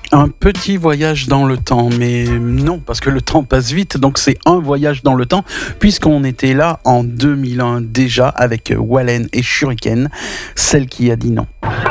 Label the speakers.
Speaker 1: Un petit voyage dans le temps, mais non, parce que le temps passe vite, donc c'est un voyage dans le temps, puisqu'on était là en 2001 déjà avec Wallen et Shuriken, celle qui a dit non.